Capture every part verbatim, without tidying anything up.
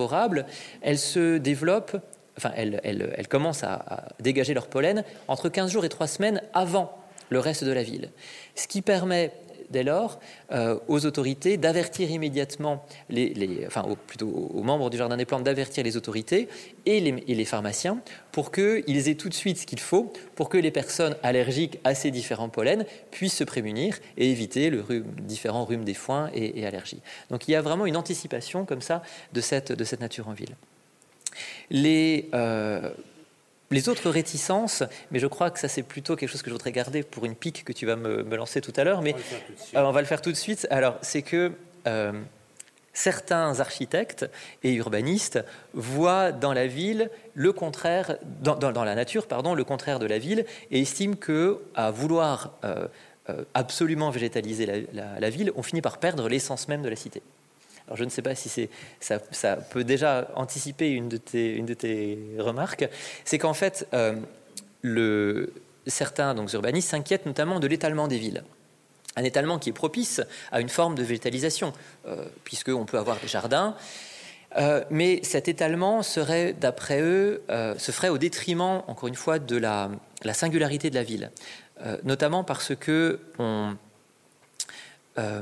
favorables, elles se développent, enfin, elles, elles, elles commencent à, à dégager leur pollen entre quinze jours et trois semaines avant le reste de la ville. Ce qui permet dès lors euh, aux autorités d'avertir immédiatement, les, les, enfin aux, plutôt aux membres du Jardin des Plantes, d'avertir les autorités et les, et les pharmaciens pour qu'ils aient tout de suite ce qu'il faut pour que les personnes allergiques à ces différents pollens puissent se prémunir et éviter le rhume, différents rhumes des foins et, et allergies. Donc il y a vraiment une anticipation comme ça de cette, de cette nature en ville. Les... Euh, Les autres réticences, mais je crois que ça c'est plutôt quelque chose que je voudrais garder pour une pique que tu vas me, me lancer tout à l'heure, mais on va, euh, on va le faire tout de suite. Alors c'est que euh, certains architectes et urbanistes voient dans la ville le contraire, dans, dans, dans la nature, pardon, le contraire de la ville, et estiment que à vouloir euh, euh, absolument végétaliser la, la, la ville, on finit par perdre l'essence même de la cité. Alors je ne sais pas si c'est, ça, ça peut déjà anticiper une de tes, une de tes remarques, c'est qu'en fait, euh, le, certains donc, urbanistes s'inquiètent notamment de l'étalement des villes. Un étalement qui est propice à une forme de végétalisation, euh, puisqu'on peut avoir des jardins, euh, mais cet étalement serait, d'après eux, euh, se ferait au détriment, encore une fois, de la, la singularité de la ville, euh, notamment parce que on... Euh,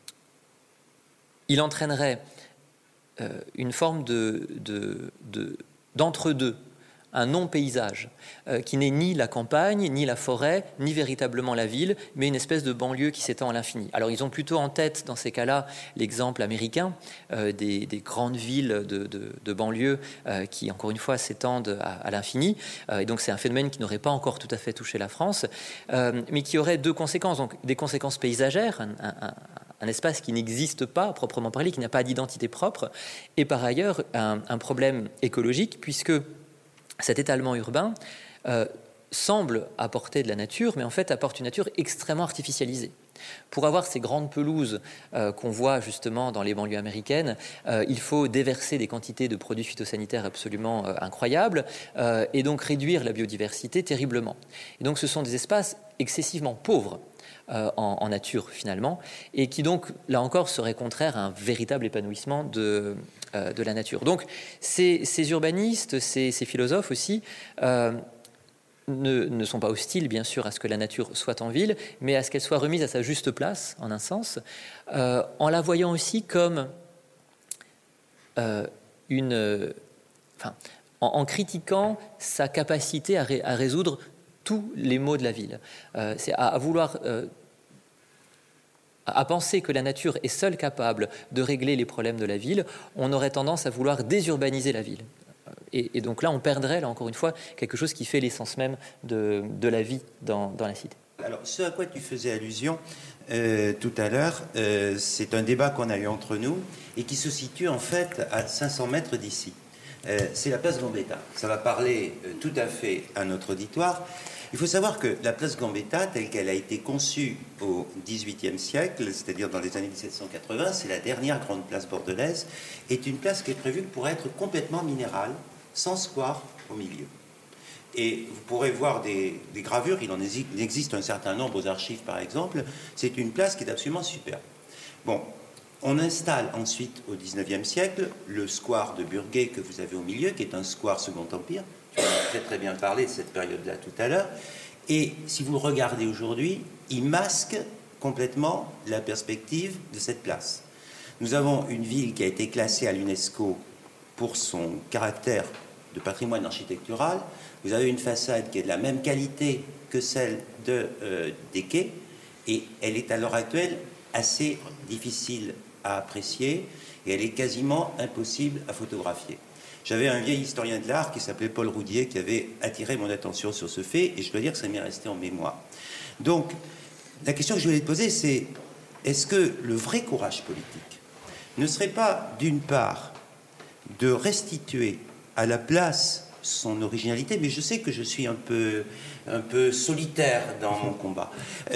il entraînerait euh, une forme de, de, de, d'entre-deux, un non-paysage, euh, qui n'est ni la campagne, ni la forêt, ni véritablement la ville, mais une espèce de banlieue qui s'étend à l'infini. Alors ils ont plutôt en tête, dans ces cas-là, l'exemple américain euh, des, des grandes villes de, de, de banlieue euh, qui, encore une fois, s'étendent à, à l'infini. Euh, et donc c'est un phénomène qui n'aurait pas encore tout à fait touché la France, euh, mais qui aurait deux conséquences. Donc des conséquences paysagères, un, un, un, un espace qui n'existe pas, à proprement parler, qui n'a pas d'identité propre, et par ailleurs un, un problème écologique, puisque cet étalement urbain euh, semble apporter de la nature, mais en fait apporte une nature extrêmement artificialisée. Pour avoir ces grandes pelouses euh, qu'on voit justement dans les banlieues américaines, euh, il faut déverser des quantités de produits phytosanitaires absolument euh, incroyables euh, et donc réduire la biodiversité terriblement. Et donc ce sont des espaces excessivement pauvres euh, en, en nature finalement, et qui donc là encore seraient contraires à un véritable épanouissement de, euh, de la nature. Donc ces, ces urbanistes, ces, ces philosophes aussi, euh, Ne, ne sont pas hostiles, bien sûr, à ce que la nature soit en ville, mais à ce qu'elle soit remise à sa juste place, en un sens, euh, en la voyant aussi comme euh, une... Euh, enfin, en, en critiquant sa capacité à, ré, à résoudre tous les maux de la ville. Euh, c'est à, à vouloir... Euh, à penser que la nature est seule capable de régler les problèmes de la ville, on aurait tendance à vouloir désurbaniser la ville. Et, et donc là, on perdrait, là encore une fois, quelque chose qui fait l'essence même de, de la vie dans, dans la cité. Alors, ce à quoi tu faisais allusion euh, tout à l'heure, euh, c'est un débat qu'on a eu entre nous et qui se situe en fait à cinq cents mètres d'ici. Euh, c'est la place Gambetta. Ça va parler euh, tout à fait à notre auditoire. Il faut savoir que la place Gambetta, telle qu'elle a été conçue au dix-huitième siècle, c'est-à-dire dans les années mille sept cent quatre-vingts, c'est la dernière grande place bordelaise, est une place qui est prévue pour être complètement minérale, sans square au milieu. Et vous pourrez voir des, des gravures, il en existe un certain nombre aux archives par exemple. C'est une place qui est absolument superbe. Bon, on installe ensuite au dix-neuvième siècle le square de Burguet que vous avez au milieu, qui est un square Second Empire. Tu as très très bien parlé de cette période-là tout à l'heure. Et si vous le regardez aujourd'hui, il masque complètement la perspective de cette place. Nous avons une ville qui a été classée à l'UNESCO pour son caractère de patrimoine architectural. Vous avez une façade qui est de la même qualité que celle de, euh, des quais, et elle est à l'heure actuelle assez difficile à apprécier, et elle est quasiment impossible à photographier. J'avais un vieil historien de l'art qui s'appelait Paul Roudier qui avait attiré mon attention sur ce fait, et je dois dire que ça m'est resté en mémoire. Donc, la question que je voulais te poser, c'est est-ce que le vrai courage politique ne serait pas, d'une part, de restituer à la place son originalité, mais je sais que je suis un peu, un peu solitaire dans mon combat.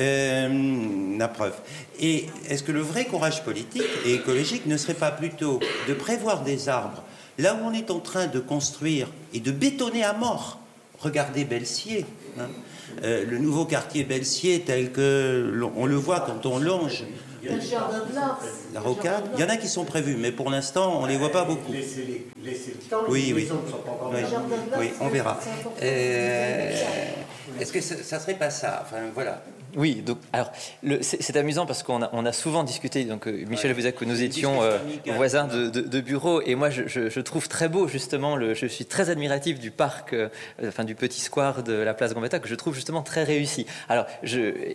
Euh, la preuve. Et est-ce que le vrai courage politique et écologique ne serait pas plutôt de prévoir des arbres là où on est en train de construire et de bétonner à mort? Regardez Belsier, hein. euh, le nouveau quartier Belsier tel que on le voit quand on longe Le jardin de l'Ars. La rocade, il y en a qui sont prévus, mais pour l'instant, on ne les voit pas beaucoup. Laissez le temps, Oui, oui. les autres ne sont pas encore Oui, là. oui, on verra. Euh, Est-ce que ça ne serait pas ça? Enfin, voilà. Oui, donc, alors, le, c'est, c'est amusant parce qu'on a, on a souvent discuté, donc euh, Michel vous a que nous étions euh, voisins de, de, de bureau, et moi je, je, je trouve très beau justement, le, je suis très admiratif du parc, euh, enfin du petit square de la place Gambetta, que je trouve justement très réussi. Alors, je... Euh,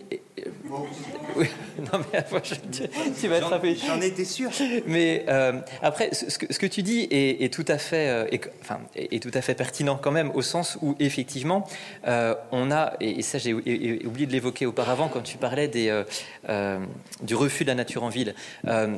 oui, non mais moi, je, tu, tu vas être frappé. J'en étais sûr. Mais euh, après, ce que, ce que tu dis est, est, tout à fait, euh, est, enfin, est, est tout à fait pertinent quand même, au sens où effectivement, euh, on a, et, et ça j'ai et, et oublié de l'évoquer auparavant, quand tu parlais des, euh, euh, du refus de la nature en ville. Euh,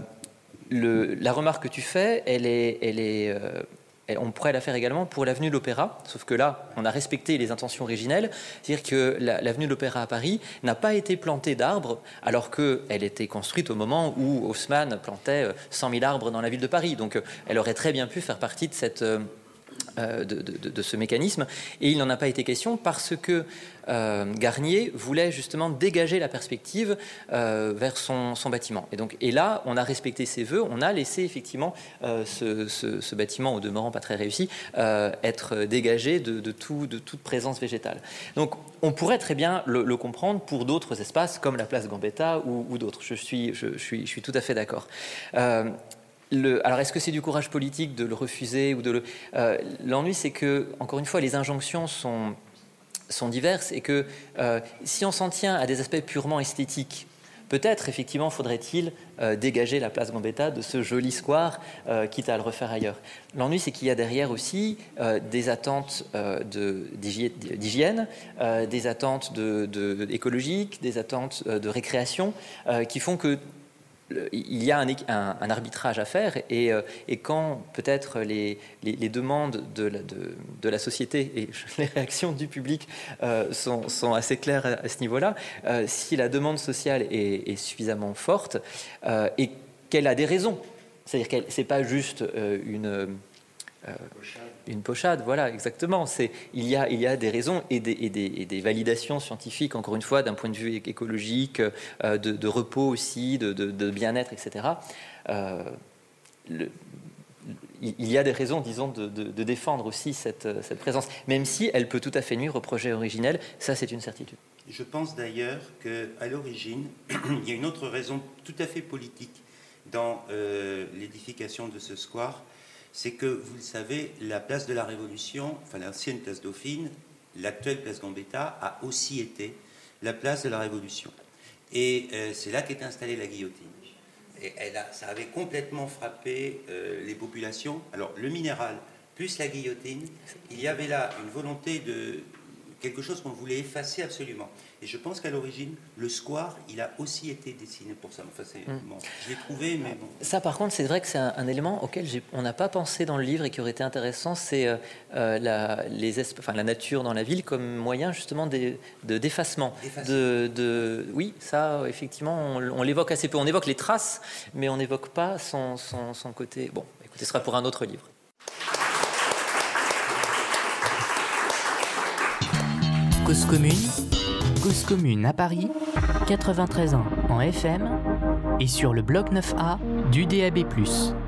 le, la remarque que tu fais, elle est, elle est, euh, elle, on pourrait la faire également pour l'avenue de l'Opéra, sauf que là, on a respecté les intentions originelles, c'est-à-dire que la, l'avenue de l'Opéra à Paris n'a pas été plantée d'arbres, alors qu'elle était construite au moment où Haussmann plantait cent mille arbres dans la ville de Paris. Donc, elle aurait très bien pu faire partie de cette... Euh, De, de, de ce mécanisme, et il n'en a pas été question parce que euh, Garnier voulait justement dégager la perspective euh, vers son, son bâtiment. Et, donc, et là, on a respecté ses vœux, on a laissé effectivement euh, ce, ce, ce bâtiment, au demeurant pas très réussi, euh, être dégagé de, de, tout, de toute présence végétale. Donc on pourrait très bien le, le comprendre pour d'autres espaces comme la place Gambetta ou, ou d'autres. Je suis, je, je, suis, je suis tout à fait d'accord. Euh, Le, alors, est-ce que c'est du courage politique de le refuser ou de le... Euh, l'ennui, c'est que, encore une fois, les injonctions sont, sont diverses et que euh, si on s'en tient à des aspects purement esthétiques, peut-être, effectivement, faudrait-il euh, dégager la place Gambetta de ce joli square, euh, quitte à le refaire ailleurs. L'ennui, c'est qu'il y a derrière aussi euh, des attentes euh, de, d'hygiène, euh, des attentes de, de, écologiques, des attentes euh, de récréation, euh, qui font que il y a un, un, un arbitrage à faire et, euh, et quand peut-être les, les, les demandes de la, de, de la société et les réactions du public euh, sont, sont assez claires à, à ce niveau-là, euh, si la demande sociale est, est suffisamment forte euh, et qu'elle a des raisons, c'est-à-dire que c'est pas juste euh, une... Euh, une pochade, voilà, exactement. C'est, il, y a, il y a des raisons et des, et, des, et des validations scientifiques, encore une fois, d'un point de vue écologique, euh, de, de repos aussi, de, de, de bien-être, et cetera. Euh, le, il y a des raisons, disons, de, de, de défendre aussi cette, cette présence, même si elle peut tout à fait nuire au projet originel. Ça, c'est une certitude. Je pense d'ailleurs qu'à l'origine, il y a une autre raison tout à fait politique dans euh, l'édification de ce square. C'est que, vous le savez, la place de la Révolution, enfin l'ancienne place Dauphine, l'actuelle place Gambetta, a aussi été la place de la Révolution. Et euh, c'est là qu'est installée la guillotine. Et elle a, ça avait complètement frappé euh, les populations. Alors, le minéral plus la guillotine, il y avait là une volonté de quelque chose qu'on voulait effacer absolument. Et je pense qu'à l'origine, le square, il a aussi été dessiné pour ça. Enfin, c'est, mmh. bon, je l'ai trouvé, mais bon. Ça, par contre, c'est vrai que c'est un, un élément auquel j'ai, on n'a pas pensé dans le livre et qui aurait été intéressant, c'est euh, la, les esp- enfin, la nature dans la ville comme moyen justement de, de, d'effacement. De, de, oui, ça, effectivement, on, on l'évoque assez peu. On évoque les traces, mais on n'évoque pas son, son, son côté... Bon, écoutez, ce sera pour un autre livre. Cause commune, Cause commune à Paris, quatre-vingt-treize ans en F M et sur le bloc neuf A du D A B plus.